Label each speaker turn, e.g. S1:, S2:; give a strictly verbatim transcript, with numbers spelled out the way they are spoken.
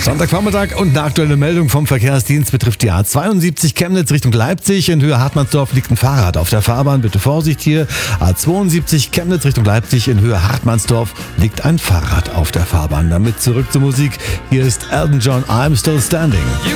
S1: Sonntagvormittag und eine aktuelle Meldung vom Verkehrsdienst betrifft die A zweiundsiebzig Chemnitz Richtung Leipzig. In Höhe Hartmannsdorf liegt ein Fahrrad auf der Fahrbahn. Bitte Vorsicht hier. A zweiundsiebzig Chemnitz Richtung Leipzig. In Höhe Hartmannsdorf liegt ein Fahrrad auf der Fahrbahn. Damit zurück zur Musik. Hier ist Elton John, I'm Still Standing.